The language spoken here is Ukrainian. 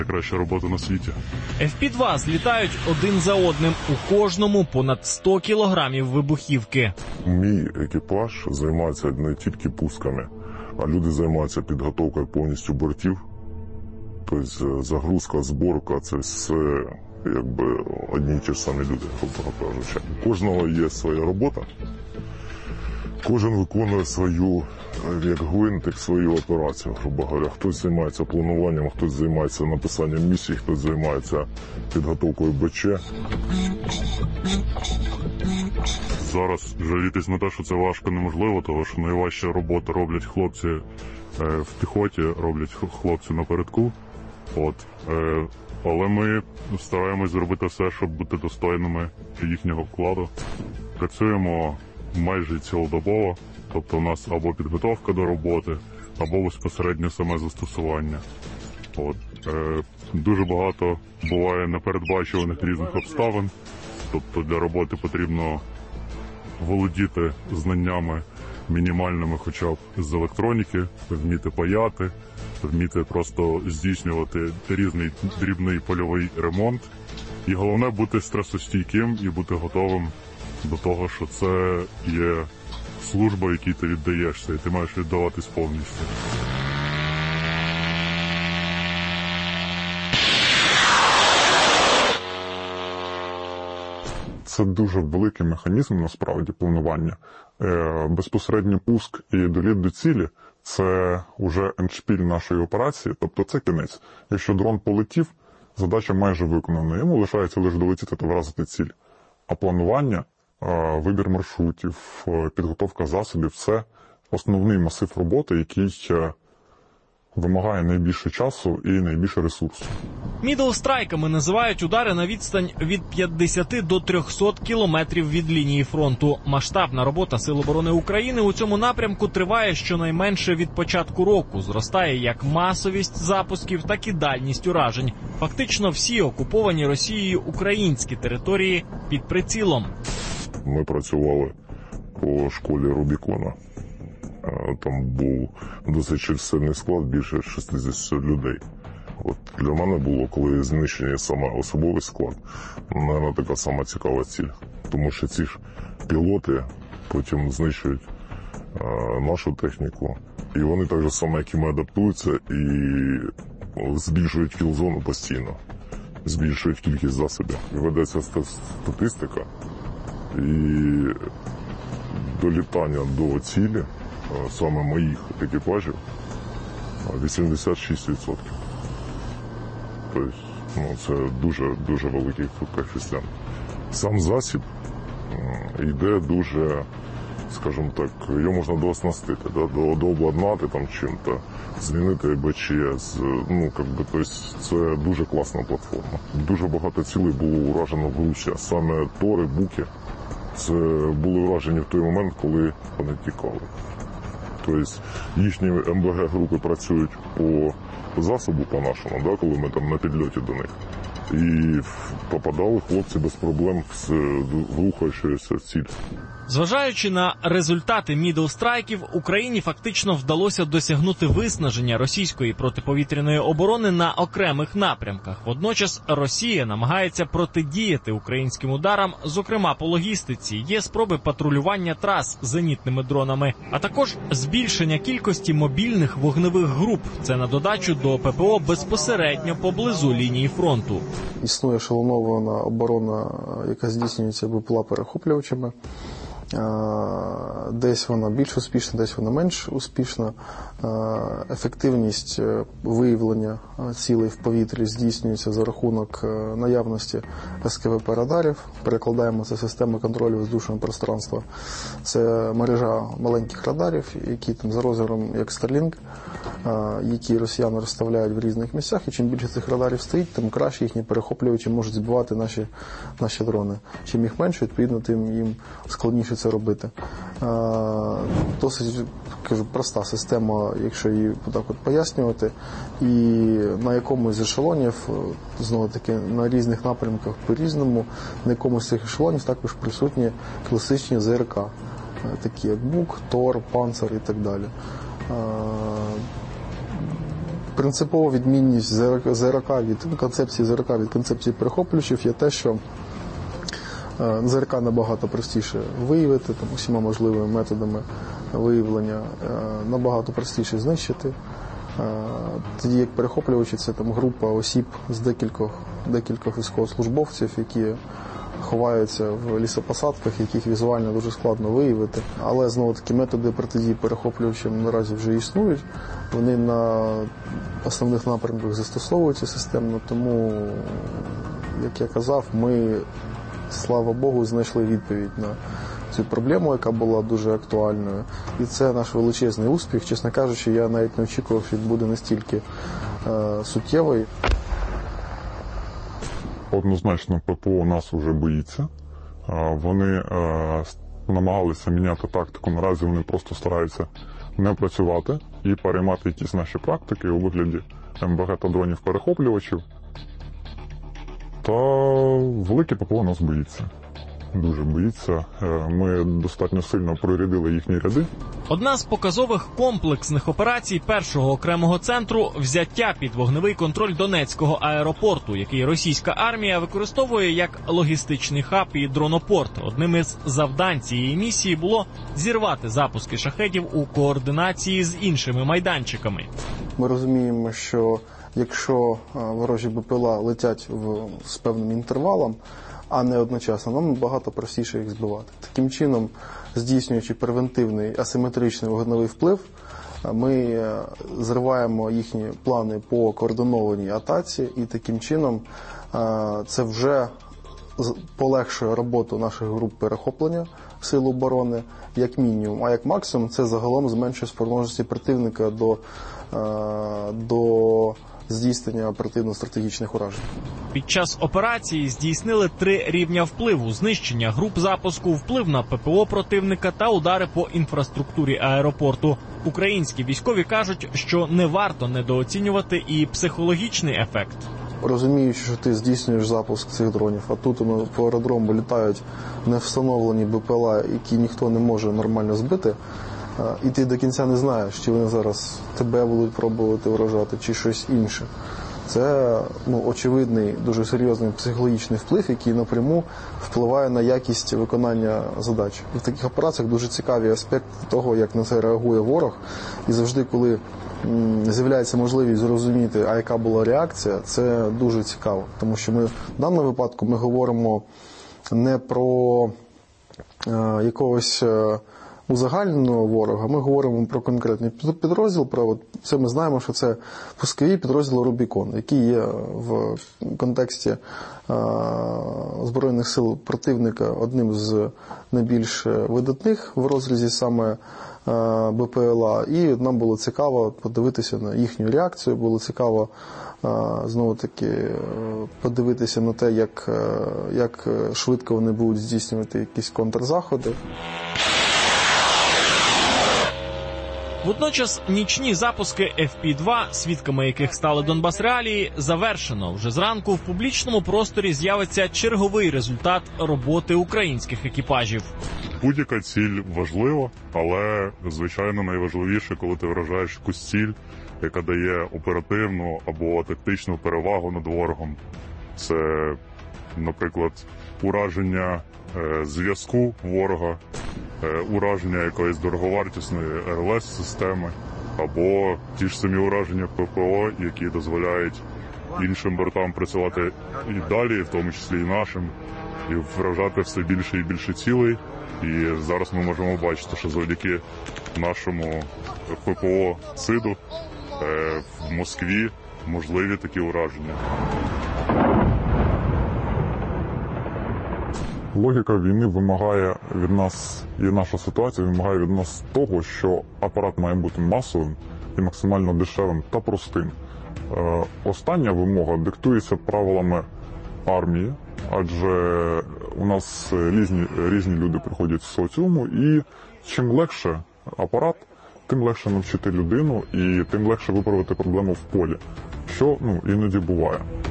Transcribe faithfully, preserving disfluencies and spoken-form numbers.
найкраща робота на світі. еф пі два злітають один за одним. У кожному понад сто кілограмів вибухівки. Мій екіпаж займається не тільки пусками, а люди займаються підготовкою повністю бортів. Тобто загрузка, зборка – це все якби одні й ті ж самі люди, грубо кажучи. У кожного є своя робота. Кожен виконує свою, як гвинтик, свою операцію, грубо говоря. Хтось займається плануванням, хтось займається написанням місій, хтось займається підготовкою БЧ. Зараз жалітись на те, що це важко, неможливо, тому що найважча робота роблять хлопці в піхоті, роблять хлопці напередку. От. Але ми стараємось зробити все, щоб бути достойними їхнього вкладу. Працюємо майже цілодобово, тобто у нас або підготовка до роботи, або безпосередньо саме застосування. От. Е, дуже багато буває непередбачуваних різних обставин, тобто для роботи потрібно володіти знаннями мінімальними хоча б з електроніки, вміти паяти, вміти просто здійснювати різний дрібний польовий ремонт. І головне бути стресостійким і бути готовим до того, що це є служба, якій ти віддаєшся, і ти маєш віддаватись повністю. Це дуже великий механізм, насправді, планування. Е, безпосередньо пуск і доліт до цілі – це вже ендшпіль нашої операції, тобто це кінець. Якщо дрон полетів, задача майже виконана, йому лишається лише долетіти та вразити ціль. А планування, е, вибір маршрутів, е, підготовка засобів – це основний масив роботи, який е, вимагає найбільше часу і найбільше ресурсу. Мідл-страйками називають удари на відстань від п'ятдесят до трьохсот кілометрів від лінії фронту. Масштабна робота Сил оборони України у цьому напрямку триває щонайменше від початку року. Зростає як масовість запусків, так і дальність уражень. Фактично всі окуповані Росією українські території під прицілом. Ми працювали по школі Рубікона. Там був досить чисельний склад, більше шістдесят людей. От для мене було, коли знищений саме особовий склад, мабуть, така сама цікава ціль. Тому що ці ж пілоти потім знищують а, нашу техніку. І вони так же само, як і ми, адаптуються і збільшують кілзону постійно. Збільшують кількість засобів. Ведеться статистика і долітання до цілі саме моїх екіпажів вісімдесят шість відсотків. Тобто, ну, це дуже, дуже великий коефіцієнт. Сам засіб йде дуже, скажімо так, його можна дооснастити, да, до, дообладнати там чим-то, змінити БЧ, ну, как би, тобто, це дуже класна платформа. Дуже багато цілей було уражено в Русі, саме Тори, Буки, це були уражені в той момент, коли вони тікали. Тобто їхні ем бе ге-групи працюють по засобу, по нашому, да, коли ми там на підльоті до них. І попадали хлопці без проблем в рухаючуся ціль. Зважаючи на результати мідл-страйків, Україні фактично вдалося досягнути виснаження російської протиповітряної оборони на окремих напрямках. Водночас Росія намагається протидіяти українським ударам, зокрема по логістиці. Є спроби патрулювання трас зенітними дронами, а також збільшення кількості мобільних вогневих груп. Це на додачу до пе пе о безпосередньо поблизу лінії фронту. Існує ешелонована оборона, яка здійснюється БПЛА-перехоплювачами. Десь вона більш успішна, десь вона менш успішна. Ефективність виявлення цілей в повітрі здійснюється за рахунок наявності ес ке ве пе-радарів. Перекладаємо це системи контролю воздушного пространства. Це мережа маленьких радарів, які там за розміром як Starlink, які росіяни розставляють в різних місцях. І чим більше цих радарів стоїть, тим краще їхні перехоплювачі можуть збивати наші, наші дрони. Чим їх менше, відповідно, тим їм складніше це робити. Досить, кажу, проста система, якщо її так от пояснювати. І на якомусь з ешелонів, знову таки, на різних напрямках по-різному, на якомусь з цих ешелонів також присутні класичні зет ер ка, такі як Бук, Тор, Панцер і так далі. Принципова відмінність ЗРК від концепції ЗРК від концепції перехоплювачів є те, що ЗРК набагато простіше виявити, там, усіма можливими методами виявлення, набагато простіше знищити. Тоді як перехоплювачі це там група осіб з декількох, декількох військовослужбовців, які ховаються в лісопосадках, яких візуально дуже складно виявити. Але знову таки методи протидії перехоплювачам наразі вже існують. Вони на основних напрямках застосовуються системно, тому, як я казав, ми, слава Богу, знайшли відповідь на цю проблему, яка була дуже актуальною. І це наш величезний успіх. Чесно кажучи, я навіть не очікував, що він буде настільки е, суттєвий. Однозначно ППО нас вже боїться. Вони е, намагалися міняти тактику. Наразі вони просто стараються не працювати і переймати якісь наші практики у вигляді ем ве ге та дронів-перехоплювачів. Та велике ППО нас боїться. Дуже боїться. Ми достатньо сильно прорядили їхні ряди. Одна з показових комплексних операцій першого окремого центру – взяття під вогневий контроль Донецького аеропорту, який російська армія використовує як логістичний хаб і дронопорт. Одним із завдань цієї місії було зірвати запуски шахедів у координації з іншими майданчиками. Ми розуміємо, що якщо ворожі БПЛА летять в, з певним інтервалом, а не одночасно, нам багато простіше їх збивати. Таким чином, здійснюючи превентивний асиметричний вогневий вплив, ми зриваємо їхні плани по координованій атаці, і таким чином це вже полегшує роботу наших груп перехоплення сил оборони, як мінімум, а як максимум це загалом зменшує спроможності противника до, до здійснення оперативно-стратегічних уражень. Під час операції здійснили три рівня впливу: знищення груп запуску, вплив на ППО противника та удари по інфраструктурі аеропорту. Українські військові кажуть, що не варто недооцінювати і психологічний ефект. Розуміючи, що ти здійснюєш запуск цих дронів, а тут воно по аеродрому літають невстановлені БПЛА, які ніхто не може нормально збити, і ти до кінця не знаєш, чи вони зараз тебе будуть пробувати вражати, чи щось інше. Це ну, очевидний, дуже серйозний психологічний вплив, який напряму впливає на якість виконання задач. І в таких операціях дуже цікаві аспекти того, як на це реагує ворог. І завжди, коли м, з'являється можливість зрозуміти, а яка була реакція, це дуже цікаво. Тому що ми в даному випадку ми говоримо не про е, якогось е, узагальненого ворога, ми говоримо про конкретний підрозділ, про от, це ми знаємо, що це пускові підрозділи Рубікон, які є в контексті е, Збройних сил противника одним з найбільш видатних в розрізі саме е, БПЛА, і нам було цікаво подивитися на їхню реакцію, було цікаво е, знову-таки подивитися на те, як, е, як швидко вони будуть здійснювати якісь контрзаходи. Водночас нічні запуски еф пі два, свідками яких стали Донбас-реалії, завершено. Вже зранку в публічному просторі з'явиться черговий результат роботи українських екіпажів. Будь-яка ціль важлива, але, звичайно, найважливіше, коли ти вражаєш якусь ціль, яка дає оперативну або тактичну перевагу над ворогом. Це, наприклад, ураження е, зв'язку ворога, ураження якоїсь дороговартісної ер ел ес-системи, або ті ж самі ураження ППО, які дозволяють іншим бортам працювати і далі, в тому числі і нашим, і вражати все більше і більше цілей. І зараз ми можемо бачити, що завдяки нашому ППО СИДу в Москві можливі такі ураження. Логіка війни вимагає від нас, і наша ситуація вимагає від нас того, що апарат має бути масовим і максимально дешевим та простим. Е, остання вимога диктується правилами армії, адже у нас різні, різні люди приходять з соціуму, і чим легше апарат, тим легше навчити людину і тим легше виправити проблему в полі, що ну, іноді буває.